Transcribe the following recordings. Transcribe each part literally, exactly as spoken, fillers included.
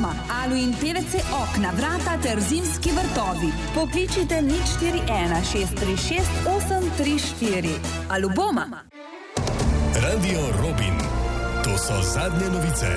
Albuma, Aluin P V C okna, vrata ter zimski vrtovi. Pokličite nič štiri ena šest tri šest osem tri štiri. Albuma. Radio Robin. To so zadnje novice.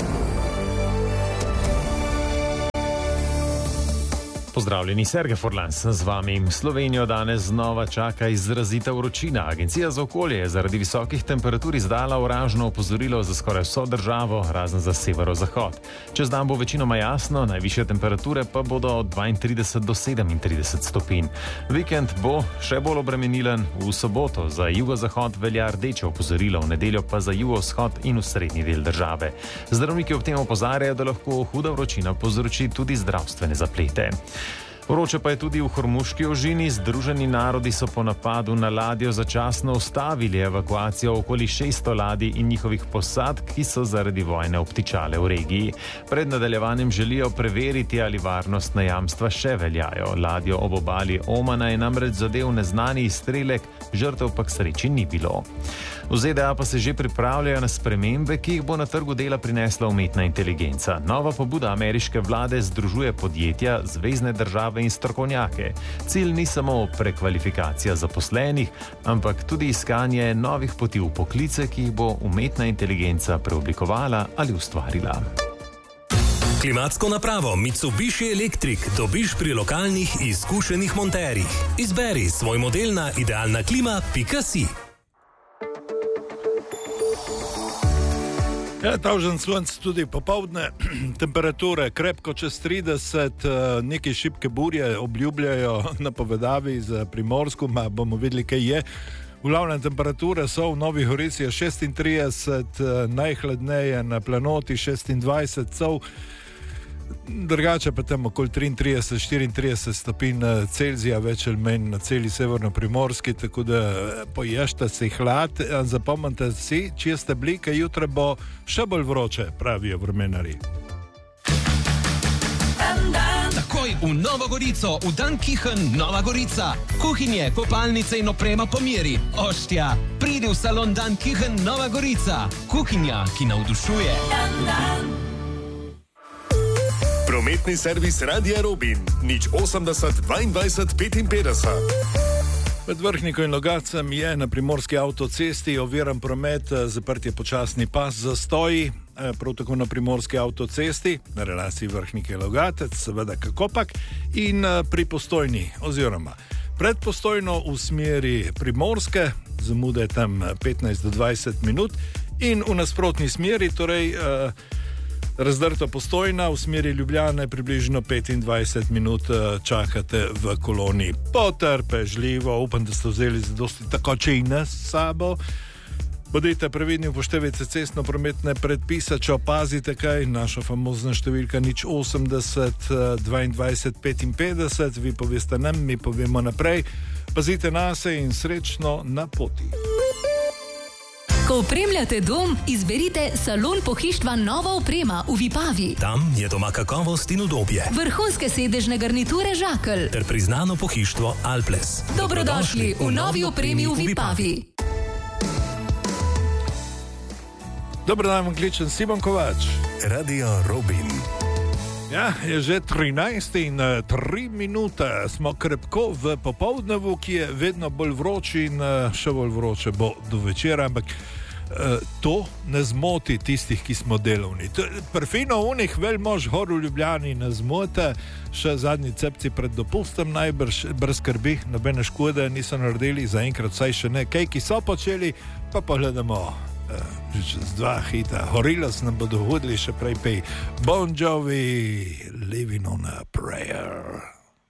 Pozdravljeni, Sergej Forlans z vami. Slovenijo danes znova čaka izrazita vročina. Agencija za okolje je zaradi visokih temperatur izdala oranžno opozorilo za skoraj vso državo, razen za severozahod. Čez dan bo večinoma jasno, najvišje temperature pa bodo od dvaintrideset do sedemintrideset stopinj. Vikend bo še bolj obremenilen. V soboto za jugozahod velja rdeče opozorilo, v nedeljo pa za jugovzhod in v srednji del države. Zdravniki ob tem opozarjajo, da lahko huda vročina povzroči tudi zdravstvene zaplete. Vroče pa je tudi v Hormuški ožini. Združeni narodi so po napadu na ladjo začasno ustavili evakuacijo okoli šeststo ladij in njihovih posadk, ki so zaradi vojne obtičale v regiji. Pred nadaljevanjem želijo preveriti, ali varnostna jamstva še veljajo. Ladjo ob obali Omana je namreč zadev neznani izstrelek, žrtev pa k sreči ni bilo. V Z D A pa se že pripravljajo na spremembe, ki jih bo na trgu dela prinesla umetna inteligenca. Nova pobuda ameriške vlade združuje podjetja, zvezne države in strokovnjake. Cilj ni samo prekvalifikacija zaposlenih, ampak tudi iskanje novih poti v poklice, ki jih bo umetna inteligenca preoblikovala ali ustvarila. Klimatsko napravo Mitsubishi Electric dobiš pri lokalnih izkušenih monterjih. Izberi svoj model na idealna klima pika si. Ja, tavžen slunc tudi popovdne, temperature krepko čez trideset, neke šibke burje obljubljajo napovedavi za Primorsko, ma bomo videli, kaj je. V glavnem temperature so v Novi Gorici šestintrideset, najhladneje na Planoti šestindvajset, so drugače pa tam okoli triintrideset, štiriintrideset stopinj Celzija, več ali manj na celi severno-primorski, tako da poješte si hlad, zapomnite si, če ste bili, kaj jutra bo še bolj vroče, pravijo vremenari. Takoj v Novo Gorico, v Dunkichen Nova Gorica. Kuhinje, kopalnice in oprema po meri. Oštja, pridi v salon Dunkichen Nova Gorica. Kuhinja, ki navdušuje. Dan, dan. Prometni servis Radia Robin, nič osemdeset dvaindvajset petinpetdeset. Med Vrhnikom in Logatcem je na primorski avtocesti oviran promet, zaprt je počasni pas, zastoji, prav tako na primorski avtocesti, na relaciji Vrhnik in Logatec, seveda kakopak, in pri Postojni, oziroma pred Postojno v smeri Primorske, zamude tam petnajst do dvajset minut, in v nasprotni smeri, torej razdrto Postojna v smeri Ljubljane, približno petindvajset minut čakate v koloni. Potrpežljivo, upam, da ste vzeli zadosti tekočine s sabo. Bodite previdni, upoštevajte cestno-prometne predpise, če opazite kaj, naša famozna številka nič osemdeset dvaindvajset petinpetdeset, vi poveste nam, mi povemo naprej. Pazite nase in srečno na poti. Ko opremljate dom, izberite salon pohištva Nova oprema v Vipavi. Tam je doma kakovost in udobje. Vrhunske sedežne garniture Žakelj. Ter priznano pohištvo Alples. Dobrodošli v novi opremi v Vipavi. Dobro dan, kličem Simon Kovač. Radio Robin. Ja, je že trinajst in tri minute, smo krepko v popoldnevu, ki je vedno bolj vroči in še bolj vroče bo do večera, ampak eh, to ne zmoti tistih, ki smo delovni. Perfino unih velmož gor v Ljubljani ne zmote, še zadnji cepci pred dopustom najbrž brez skrbi, nobene škode niso naredili, zaenkrat vsaj še ne, kaj ki so počeli, pa pogledamo. Uh, čez dva hita Gorillaz nam bodo hodili še prej pej Bon Jovi, Living on a Prayer.